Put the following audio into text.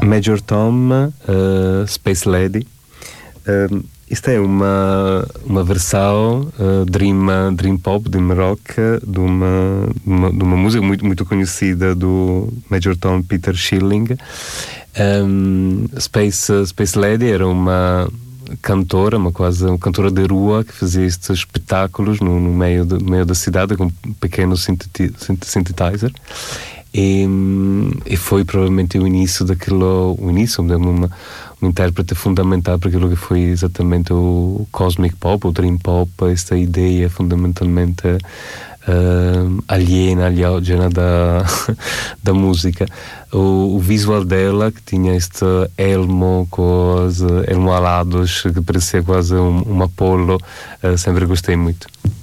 Major Tom, Space Lady. Isto é uma versão dream pop, dream rock de uma música muito conhecida do Major Tom Peter Schilling. Space Lady era uma cantora, quase uma cantora de rua, que fazia estes espetáculos no meio da cidade com um pequeno synthesizer. E foi provavelmente o início, um intérprete fundamental para aquilo que foi exatamente o Cosmic Pop, o Dream Pop, esta ideia fundamentalmente aliena da música. O visual dela, que tinha este elmo com os elmo alados, que parecia quase um Apollo, sempre gostei muito.